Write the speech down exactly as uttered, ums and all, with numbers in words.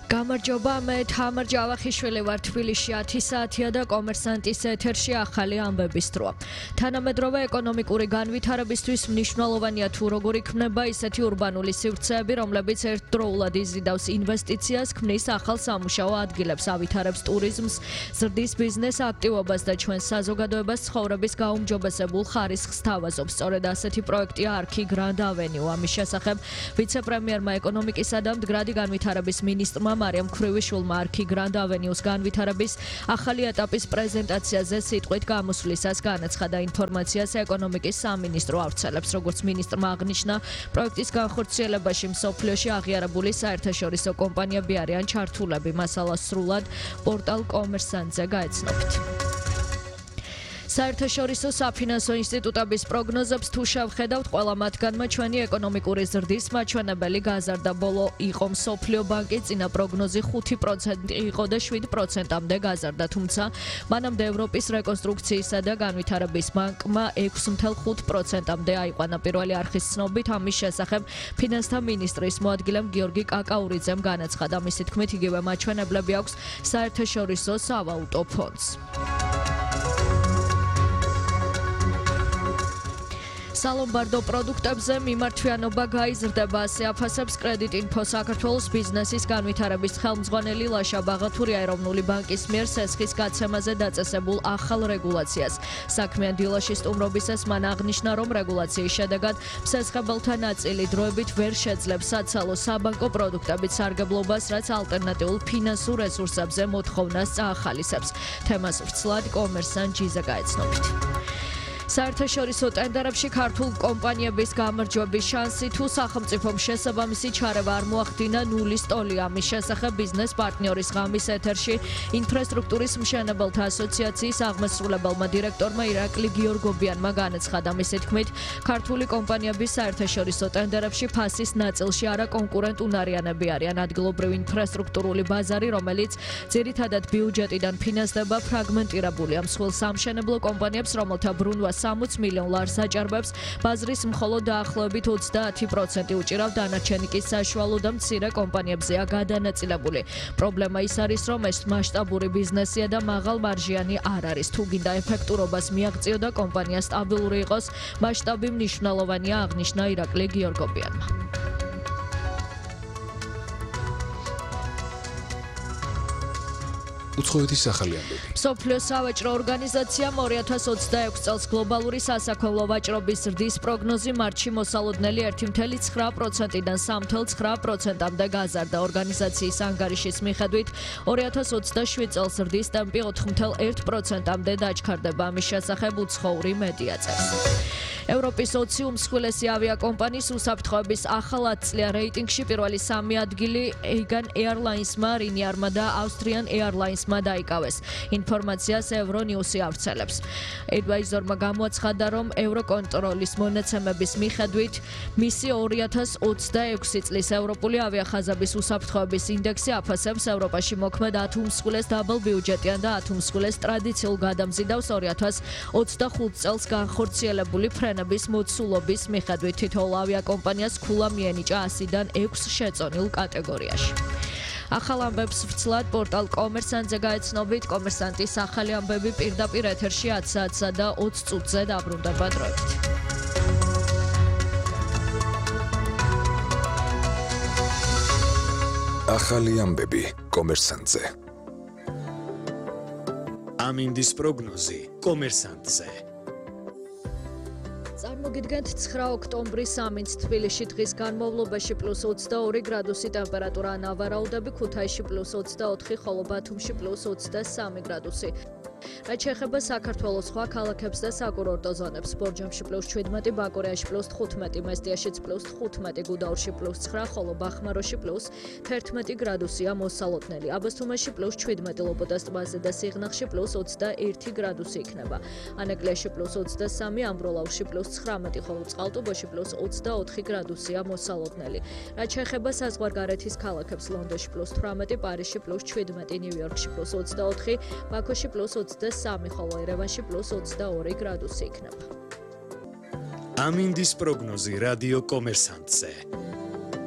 გამარჯობა, მე თამარ ჯავახიშვილი ვარ, თბილისში ათი საათია და კომერსანტის ეთერში ახალი ამბების დროა. თანამედროვე ეკონომიკური განვითარებისთვის მნიშვნელოვანია თუ როგორ იქმნება ისეთი ურბანული სივრცეები, რომლებიც ერთდროულად იზიდავს ინვესტიციას, ქმნის ახალ სამუშაო ადგილებს, ავითარებს ტურიზმს, ზრდის ბიზნეს აქტივობას და ჩვენ საზოგადოებას ცხოვრების გაუმჯობესებულ ხარისხს თავაზობს. სწორედ ასეთი პროექტია არქი გრანდ ავენიუ. ამის შესახებ ვიცე-პრემიერმა ეკონომიკისა და მდგრადი განვითარების მინისტრმა მარიამ ქრივიშვილმა არქი გრანდ ავენიუს განვითარების ახალი ეტაპის პრეზენტაციაზე სიტყვით გამოსვლისას განაცხადა ინფორმაციას ეკონომიკის სამინისტრო ავრცელებს. როგორც მინისტრმა აღნიშნა, პროექტის განხორციელებაში მსოფლიოში აღიარებული საერთაშორისო კომპანიები არიან ჩართულები. მასალას სრულად პორტალ კომერსანტზე გაეცნობთ. საერთაშორისო საფინანსო ინსტიტუტების პროგნოზებს თუ შევხედავთ, ყველა მათგანმა ჩვენი ეკონომიკური ზრდის მაჩვენებელი გაზარდა. ბოლო იყო მსოფლიო ბანკის წინა პროგნოზი ხუთი პროცენტი იყო და შვიდ პროცენტამდე გაზარდა, თუმცა მანამდე ევროპის რეკონსტრუქციისა და განვითარების ბანკმა ექვსი ფاصლე ხუთ პროცენტამდე აიყვანა. პირველი არხის ცნობით ამის შესახებ ფინანსთა მინისტრის მოადგილემ გიორგი კაკაურიძემ განაცხადა. მისი თქმით, იგივე მაჩვენებლები აქვს საერთაშორისო სავალუტო ფონდს. სალომბარდო პროდუქტებზე მიმართვიანობა გაიზრდება, ასე აფასებს კრედიტინფო საქართველოს ბიზნესის განვითარების ხელმძღვანელი ლაშა ბაღათური ეროვნული ბანკის მიერ სესხის გაცემაზე დაწესებულ ახალ რეგულაციას. საქმიან დილაში სტუმრობისას მან აღნიშნა, რომ რეგულაციის შედეგად მსესხებელთა ნაწილი დროებით ვერ შეძლებს საცალო საბანკო პროდუქტებით სარგებლობას, რაც ალტერნატიულ ფინანსურ რესურსებზე მოთხოვნას წაახალისებს. თემას ვრცლად კომერსანტ ჯიზა გაეცნობით. საერთაშორისო ტენდერებში ქართულ კომპანიების გამარჯვების შანსი თუ სახელმწიფომ შესაბამისი ჩარევა არ მოახდინა ნულის ტოლია. ამის შესახებ ბიზნეს პარტნიორის ღამის ეთერში ინფრასტრუქტურის მშენებელთა ასოციაციის აღმასრულებელმა დირექტორმა ირაკლი გიორგობიანმა განაცხადა. მისი თქმით, ქართული კომპანიები საერთაშორისო ტენდერებში ფასის ნაწილში არაკონკურენტუნარიანები არიან. ადგილობრივი ინფრასტრუქტურული ბაზარი, რომელიც ძირითადად ბიუჯეტიდან ფინანსდება, ფრაგმენტირებულია. მსხვილ სამშენებლო კომპანიებს, რომელთა ბრუნვა სამოცი მილიონ ლარს აჭარბებს, ბაზრის მხოლოდ დაახლოებით ოცდაათი პროცენტი უჭირავ, დანარჩენი კი საშუალო და მცირე კომპანიებზეა გადანაწილებული. პრობლემა ის არის, რომ ეს მასშტაბური ბიზნესია და მაღალ მარჟიანი არ არის. თუ გინდა ეფექტურობას მიაღწიო და კომპანია სტაბილური იყოს, მასშტაბი მნიშვნელოვანია, აღნიშნა ირაკლი გიორგობიანმა. უცხოეთის ახალი ამბები. მსოფლიო სავაჭრო ორგანიზაციამ ორი ათას ოცდაექვსი წელს გლობალური სასაქონლო ვაჭრობის ზრდის პროგნოზი მარტში მოსალოდნელი ერთი ფاصლე ცხრა პროცენტიდან სამი ფاصლე ცხრა პროცენტამდე გაზარდა. ორგანიზაციის ანგარიშის მიხედვით ორი ათას ოცდაშვიდ წელს ზრდის ტემპი ოთხი ფاصლე ერთი პროცენტამდე დაჩქარდება. ამის შესახებ უცხოური მედია წერს. ევროპის ოცი უმსხვილესი ავიაკომპანიის უსაფრთხოების ახალ ათწლიან რეიტინგში პირველი სამი ადგილი Aegean Airlines-მა, Ryanair-მა და Austrian Airlines-მა დაიკავეს. ინფორმაციას ევრონიუსი ავრცელებს. Advisor-მა გამოაცხადა, რომ ევროკონტროლის მონაცემების მიხედვით მისი ორი ათას ოცდაექვსი წლის ევროპული ავიახაზების უსაფრთხოების ინდექსი აფასებს ევროპაში მოქმედ ათ უმსხვილეს დაბალბიუჯეტიან და ათ უმსხვილეს ტრადიციულ გადამზიდავს ორი ათას ოცდახუთ წელს განხორციელებული ფრენების მოცულობის მიხედვით. თითოეულ ავიაკომპანიას ქულა მიენიჭა ასიდან ექვს შეწონილ კატეგორიაში. ახალ ამბებს ვრცლად პორტალ კომერსანტზე გაეცნობით. კომერსანტის ახალი ამბები პირდაპირ ეთერში ათი საათსა და ოცი წუთზე დაბრუნდება დროებით. ახალი ამბები კომერსანტზე. ამინდის პროგნოზი კომერსანტზე. წარმოგიდგენთ ცხრა ოქტომბრის ამინდს. თბილისში დღის განმავლობაში პლუს ოცდაორი გრადუსი ტემპერატურა, ნავარაუდები ქუთაისში პლუს ოცდაოთხი, ხოლო ბათუმში პლუს ოცდასამი გრადუსი. რაც შეეხება საქართველოს სხვა ქალაქებს და საკურორტო ზონებს, ბორჯომში პლუს შვიდმეტი, ბაკურიაში პლუს თხუთმეტი, მესტიაშიც პლუს თხუთმეტი, გუდაურში პლუს ცხრა, ხოლო ბახმაროში პლუს თერთმეტი გრადუსია მოსალოდნელი. აბასთუმანში პლუს შვიდმეტი, ლოპოტას ტბაზე და სიღნაღში პლუს ოცდაერთი გრადუსი იქნება. ანაკლიაში პლუს ოცდასამი, ამბროლაურში პლუს ცხრამეტი, ხოლო წყალტუბოში პლუს ოცდაოთხი გრადუსია მოსალოდნელი. რაც შეეხება საზღვარგარეთის ქალაქებს, ლონდონში პლუს თვრამეტი, პარიზში პლუს შვიდმეტი, ნიუ-იორკში პლუს ოცდაოთხი, ბაქოში პლუს ოცდასამი, ხოლო ერევანში პლუს ოცდაორი გრადუსი იქნება. ამინდის პროგნოზი რადიო კომერსანტზე.